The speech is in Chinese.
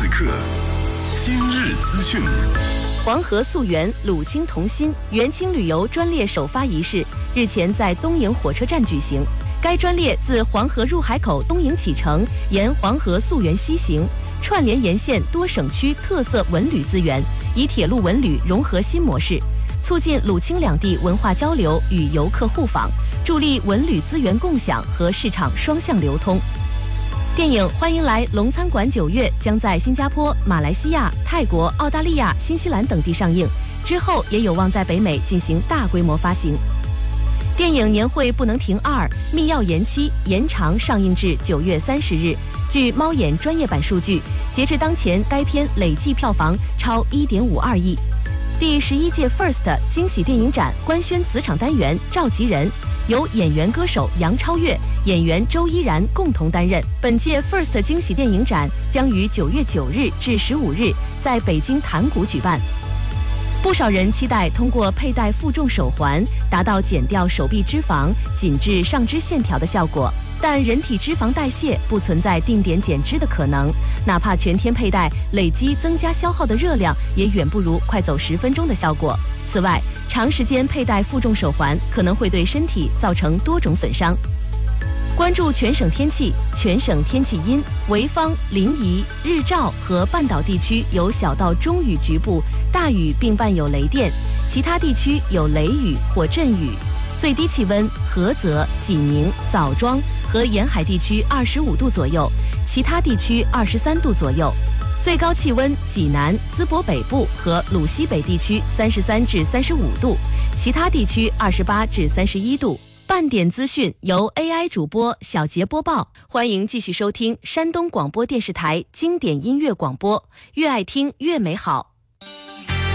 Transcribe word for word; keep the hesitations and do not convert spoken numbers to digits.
此刻，今日资讯。 黄河溯源，鲁清同心元清旅游专列首发仪式日前在东营火车站举行。该专列自黄河入海口东营启程，沿黄河溯源西行，串联沿线多省区特色文旅资源，以铁路文旅融合新模式，促进鲁清两地文化交流与游客互访，助力文旅资源共享和市场双向流通。电影《欢迎来龙餐馆》九月将在新加坡、马来西亚、泰国、澳大利亚、新西兰等地上映，之后也有望在北美进行大规模发行。电影《年会不能停二》密钥延期，延长上映至九月三十日。据猫眼专业版数据，截至当前，该片累计票房超一点五二亿。第十一届 First 惊喜电影展官宣子场单元召集人，由演员歌手杨超越、演员周依然共同担任。本届 First 惊喜电影展将于九月九日至十五日在北京坛谷举办。不少人期待通过佩戴负重手环达到减掉手臂脂肪、紧致上肢线条的效果，但人体脂肪代谢不存在定点减脂的可能，哪怕全天佩戴，累积增加消耗的热量也远不如快走十分钟的效果。此外，长时间佩戴负重手环可能会对身体造成多种损伤。关注全省天气，全省天气阴，潍坊、临沂、日照和半岛地区有小到中雨局部，大雨并伴有雷电，其他地区有雷雨或阵雨。最低气温，菏泽、济宁、枣庄和沿海地区二十五度左右，其他地区二十三度左右。最高气温，济南、淄博北部和鲁西北地区三十三至三十五度，其他地区二十八至三十一度。半点资讯由 A I 主播小杰播报，欢迎继续收听山东广播电视台经典音乐广播，越爱听越美好。